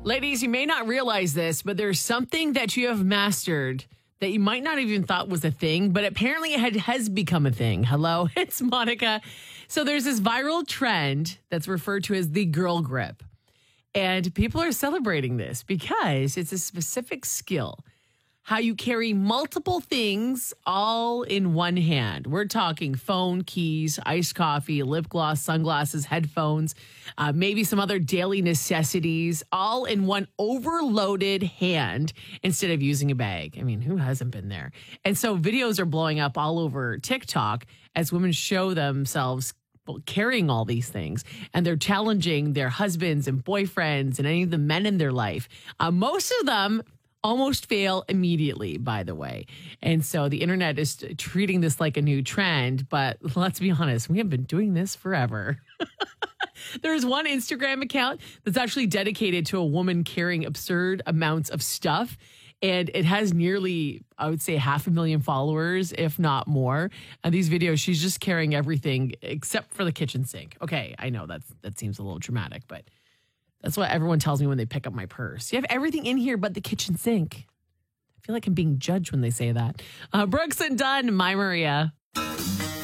Ladies, you may not realize this, but there's something that you have mastered that you might not even thought was a thing, but apparently it has become a thing. Hello, it's Monica. So there's this viral trend that's referred to as the girl grip. And people are celebrating this because it's a specific skill. How you carry multiple things all in one hand. We're talking phone, keys, iced coffee, lip gloss, sunglasses, headphones, maybe some other daily necessities, all in one overloaded hand instead of using a bag. I mean, who hasn't been there? And so videos are blowing up all over TikTok as women show themselves carrying all these things, and they're challenging their husbands and boyfriends and any of the men in their life. Most of them almost fail immediately, by the way. And so the internet is treating this like a new trend, but let's be honest, we have been doing this forever. There's one Instagram account that's actually dedicated to a woman carrying absurd amounts of stuff. And it has nearly, I would say, 500,000 followers, if not more. And these videos, she's just carrying everything except for the kitchen sink. Okay, I know that seems a little dramatic, but that's what everyone tells me when they pick up my purse. You have everything in here but the kitchen sink. I feel like I'm being judged when they say that. Brooks and Dunn, My Maria.